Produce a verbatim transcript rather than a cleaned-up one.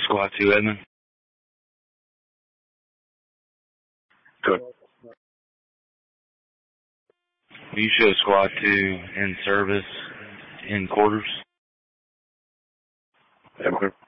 Squad two, Edmund. Good. You show Squad two in service in quarters. Edmund.